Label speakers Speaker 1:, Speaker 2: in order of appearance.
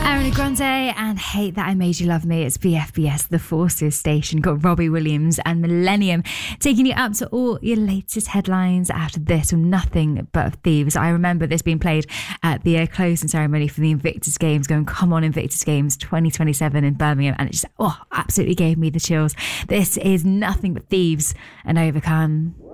Speaker 1: Ariana Grande and Hate That I Made You Love Me. It's BFBS, the Forces station. Got Robbie Williams and Millennium taking you up to all your latest headlines after this from Nothing But Thieves. I remember this being played at the closing ceremony for the Invictus Games, going, come on Invictus Games 2027 in Birmingham, and it just absolutely gave me the chills. This is Nothing But Thieves and Overcome.